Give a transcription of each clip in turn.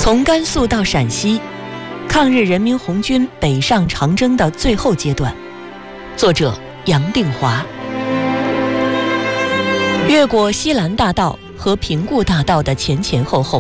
从甘肃到陕西，抗日人民红军北上长征的最后阶段。作者杨定华。越过西兰大道和平固大道的前前后后，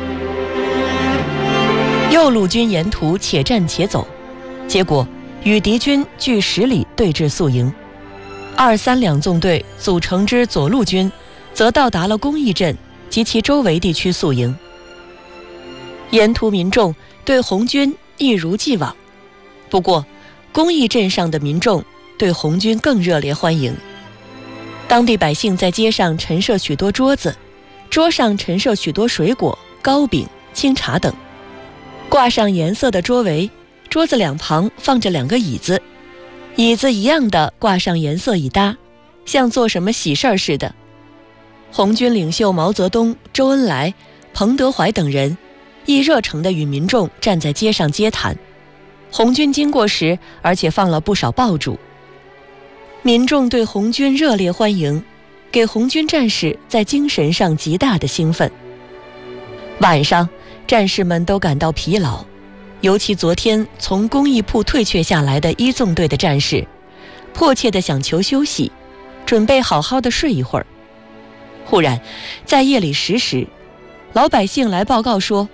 右路军沿途且战且走，结果与敌军距10里对峙宿营。2、3两纵队组成之左路军则到达了公义镇及其周围地区宿营。沿途民众对红军一如既往，不过公义镇上的民众对红军更热烈欢迎。当地百姓在街上陈设许多桌子，桌上陈设许多水果、糕饼、清茶等，挂上颜色的桌围，桌子两旁放着2个椅子，椅子一样的挂上颜色一搭，像做什么喜事儿似的。红军领袖毛泽东、周恩来、彭德怀等人亦热诚地与民众站在街上接谈。红军经过时，而且放了不少爆竹。民众对红军热烈欢迎，给红军战士在精神上极大的兴奋。晚上，战士们都感到疲劳，尤其昨天从工艺铺退却下来的1纵队的战士，迫切地想求休息，准备好好的睡一会儿。忽然，在夜里10时，老百姓来报告说，